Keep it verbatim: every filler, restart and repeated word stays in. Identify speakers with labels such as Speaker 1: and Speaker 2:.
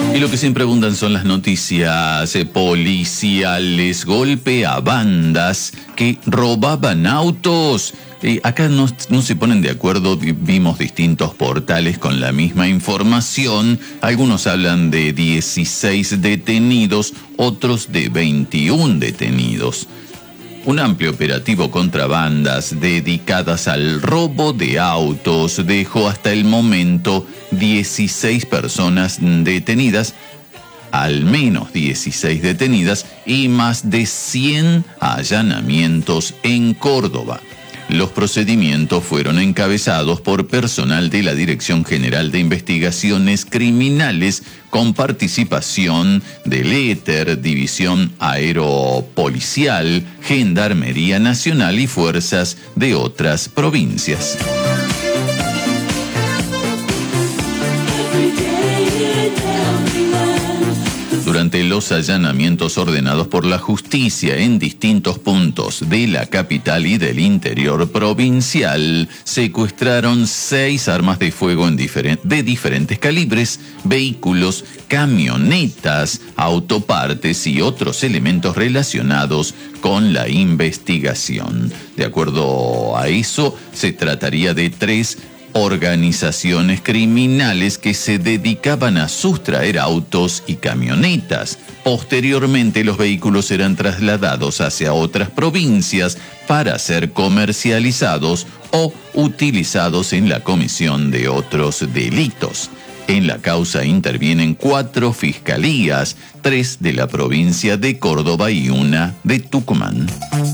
Speaker 1: Y lo que siempre abundan son las noticias eh, policiales. Golpe a bandas que robaban autos. Eh, acá no, no se ponen de acuerdo, vimos distintos portales con la misma información. Algunos hablan de dieciséis detenidos, otros de veintiún detenidos. Un amplio operativo contra bandas dedicadas al robo de autos dejó hasta el momento dieciséis personas detenidas, al menos dieciséis detenidas y más de cien allanamientos en Córdoba. Los procedimientos fueron encabezados por personal de la Dirección General de Investigaciones Criminales con participación del Éter, División Aeropolicial, Gendarmería Nacional y fuerzas de otras provincias. Durante los allanamientos ordenados por la justicia en distintos puntos de la capital y del interior provincial, secuestraron seis armas de fuego en diferen- de diferentes calibres, vehículos, camionetas, autopartes y otros elementos relacionados con la investigación. De acuerdo a eso, se trataría de tres organizaciones criminales que se dedicaban a sustraer autos y camionetas. Posteriormente, los vehículos serán trasladados hacia otras provincias para ser comercializados o utilizados en la comisión de otros delitos. En la causa intervienen cuatro fiscalías, tres de la provincia de Córdoba y una de Tucumán.